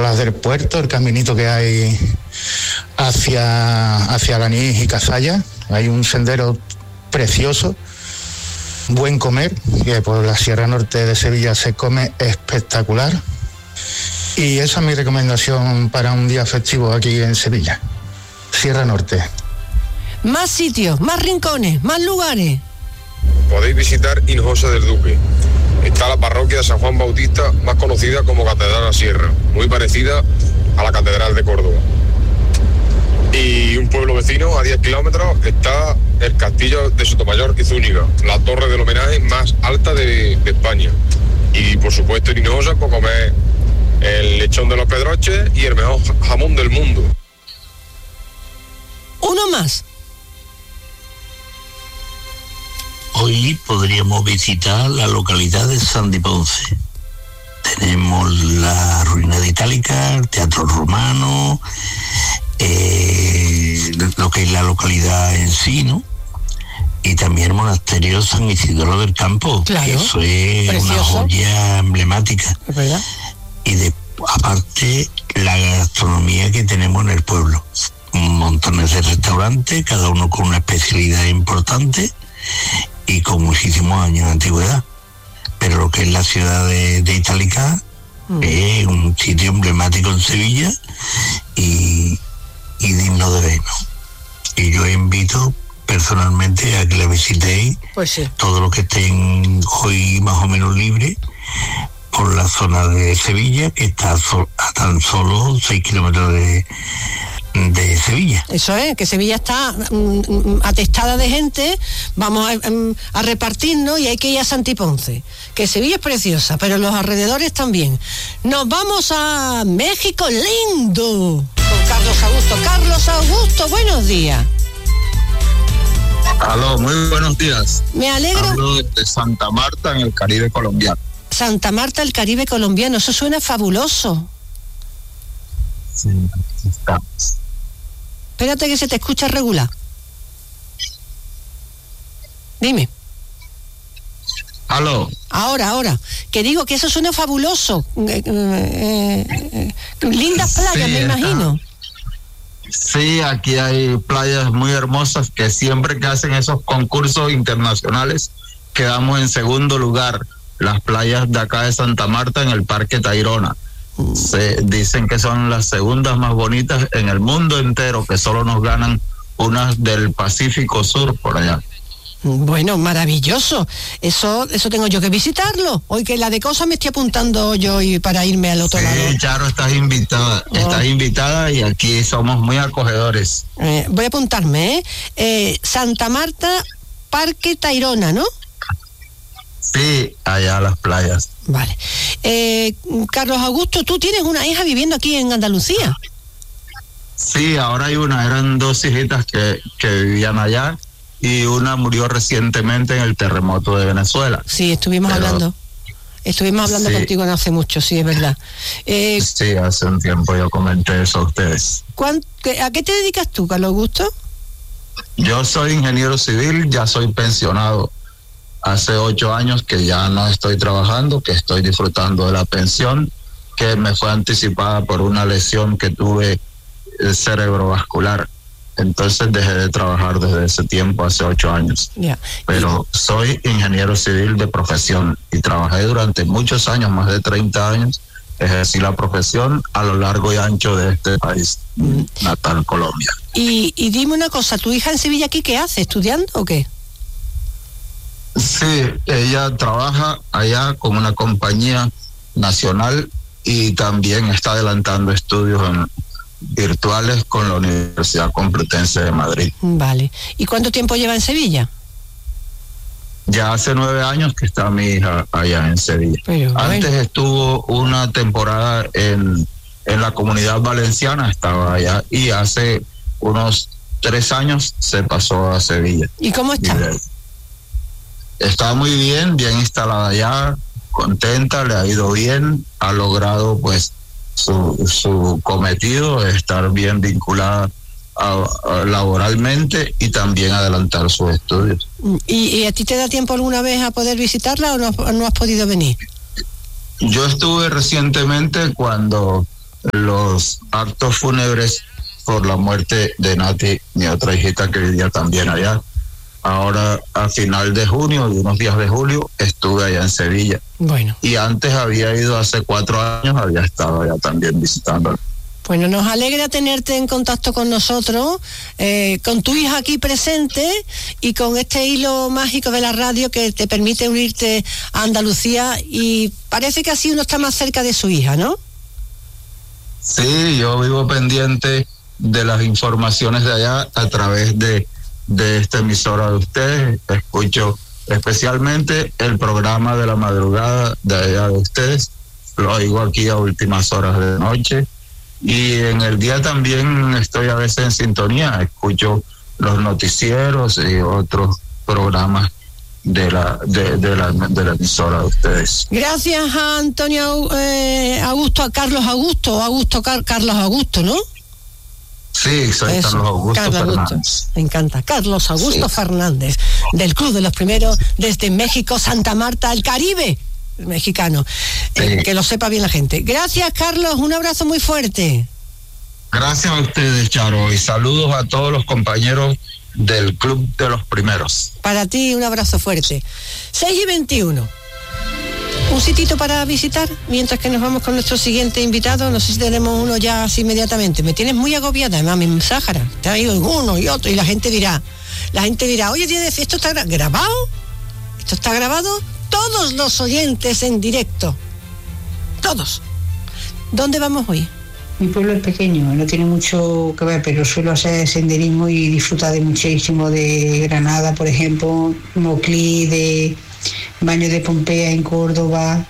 las del puerto, el caminito que hay hacia Alanís y Cazalla. Hay un sendero precioso, buen comer, que por la Sierra Norte de Sevilla se come espectacular. Y esa es mi recomendación para un día festivo aquí en Sevilla, Sierra Norte. Más sitios, más rincones, más lugares. Podéis visitar Hinojosa del Duque. Está la parroquia de San Juan Bautista, más conocida como Catedral de la Sierra, muy parecida a la Catedral de Córdoba. Y un pueblo vecino, a 10 kilómetros, está el castillo de Sotomayor y Zúñiga, la torre del homenaje más alta de España. Y por supuesto en Hinojosa, pues comer el lechón de los Pedroches y el mejor jamón del mundo. Uno más. Hoy podríamos visitar la localidad de Santiponce. Tenemos la ruina de Itálica, el Teatro Romano, lo que es la localidad en sí, ¿no? Y también el monasterio San Isidoro del Campo, claro, que eso es precioso, una joya emblemática. ¿Es verdad? Y aparte la gastronomía que tenemos en el pueblo. Montones de restaurantes, cada uno con una especialidad importante y con muchísimos años de antigüedad. Pero lo que es la ciudad de Itálica es un sitio emblemático en Sevilla y digno de ver, ¿no? Y yo invito personalmente a que la visitéis, pues sí, todo lo que estén hoy más o menos libre por la zona de Sevilla, que está a tan solo 6 kilómetros de Sevilla. Eso es, que Sevilla está atestada de gente. Vamos a repartirnos y hay que ir a Santiponce, que Sevilla es preciosa, pero los alrededores también. Nos vamos a México lindo con Carlos Augusto. Carlos Augusto, buenos días. Aló, muy buenos días. Me alegro. Hablo de Santa Marta, en el Caribe colombiano. Santa Marta, el Caribe colombiano, eso suena fabuloso. Sí, aquí estamos. Espérate que se te escucha regular. Dime. Aló. Ahora, que digo que eso suena fabuloso. Lindas playas, sí, me imagino. Sí, aquí hay playas muy hermosas que siempre que hacen esos concursos internacionales quedamos en segundo lugar. Las playas de acá de Santa Marta en el Parque Tayrona. Se dicen que son las segundas más bonitas en el mundo entero, que solo nos ganan unas del Pacífico Sur por allá. Bueno, maravilloso. Eso tengo yo que visitarlo. Hoy que la de cosas me estoy apuntando yo y para irme al otro lado. Sí, Charo, estás invitada. Estás invitada y aquí somos muy acogedores. Voy a apuntarme, Santa Marta, Parque Tayrona, ¿no? Sí, allá las playas. Vale. Carlos Augusto, tú tienes una hija viviendo aquí en Andalucía. Sí, ahora hay eran 2 hijitas que vivían allá y una murió recientemente en el terremoto de Venezuela. Sí, estuvimos hablando sí, contigo no hace mucho, sí, es verdad. Sí, hace un tiempo yo comenté eso a ustedes. ¿A qué te dedicas tú, Carlos Augusto? Yo soy ingeniero civil, ya soy pensionado. Hace 8 años que ya no estoy trabajando, que estoy disfrutando de la pensión, que me fue anticipada por una lesión que tuve cerebrovascular. Entonces dejé de trabajar desde ese tiempo, hace 8 años. Yeah. Pero soy ingeniero civil de profesión y trabajé durante muchos años, más de 30 años, ejercí la profesión a lo largo y ancho de este país natal, Colombia. Y dime una cosa, ¿tu hija en Sevilla aquí qué hace? ¿Estudiando o qué? Sí, ella trabaja allá con una compañía nacional y también está adelantando estudios virtuales con la Universidad Complutense de Madrid. Vale. ¿Y cuánto tiempo lleva en Sevilla? Ya hace 9 años que está mi hija allá en Sevilla. Pero, antes bueno, estuvo una temporada en la Comunidad Valenciana, estaba allá, y hace unos 3 años se pasó a Sevilla. ¿Y cómo está? Está muy bien instalada allá, contenta, le ha ido bien, ha logrado pues su cometido de estar bien vinculada laboralmente y también adelantar sus estudios. ¿Y a ti te da tiempo alguna vez a poder visitarla o no has podido venir? Yo estuve recientemente cuando los actos fúnebres por la muerte de Nati, mi otra hijita que vivía también allá. Ahora, a final de junio y unos días de julio, estuve allá en Sevilla. Bueno. Y antes había ido, hace 4 años, había estado allá también visitando. Bueno, nos alegra tenerte en contacto con nosotros, con tu hija aquí presente y con este hilo mágico de la radio que te permite unirte a Andalucía, y parece que así uno está más cerca de su hija, ¿no? Sí, yo vivo pendiente de las informaciones de allá a través de esta emisora de ustedes. Escucho especialmente el programa de la madrugada de allá de ustedes, lo oigo aquí a últimas horas de noche, y en el día también estoy a veces en sintonía, escucho los noticieros y otros programas de la emisora de ustedes. Gracias a Antonio Augusto, a Carlos Augusto, ¿no? Sí, soy Eso, Carlos Augusto Carlos Fernández. Augusto. Me encanta. Carlos Augusto Sí. Fernández, del Club de los Primeros, desde México, Santa Marta, el Caribe mexicano. Sí. Que lo sepa bien la gente. Gracias, Carlos. Un abrazo muy fuerte. Gracias a ustedes, Charo, y saludos a todos los compañeros del Club de los Primeros. Para ti, un abrazo fuerte. 6:21. Un sitito para visitar mientras que nos vamos con nuestro siguiente invitado. No sé si tenemos uno ya así inmediatamente. Me tienes muy agobiada, además, mi Sáhara. Te ha ido uno y otro, y la gente dirá, oye, ¿esto está grabado? ¿Esto está grabado? Todos los oyentes en directo. Todos. ¿Dónde vamos hoy? Mi pueblo es pequeño, no tiene mucho que ver, pero suelo hacer senderismo y disfrutar de muchísimo de Granada, por ejemplo, Moclí, de Baño de Pompeya en Córdoba,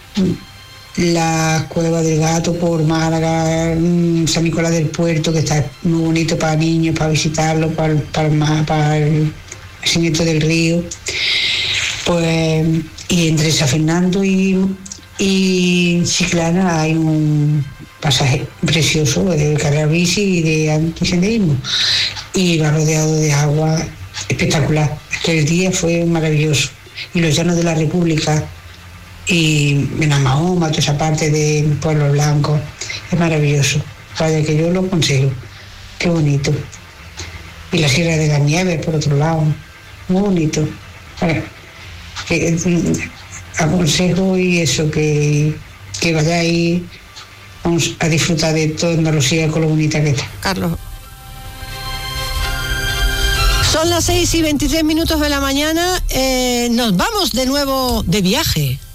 la Cueva del Gato por Málaga, San Nicolás del Puerto, que está muy bonito para niños, para visitarlo, para el Nacimiento del Río. Pues, y entre San Fernando y Chiclana hay un pasaje precioso de carrera bici y de antisenderismo, y va rodeado de agua espectacular. El día fue maravilloso, y los llanos de la República y Benamahoma, toda esa parte de Pueblo Blanco, es maravilloso. Vaya que yo lo aconsejo, qué bonito. Y la Sierra de la Nieve por otro lado, muy bonito. Aconsejo y eso, que vayáis a disfrutar de toda Andalucía con lo bonita que está. Carlos. Son las 6:23 de la mañana. Nos vamos de nuevo de viaje.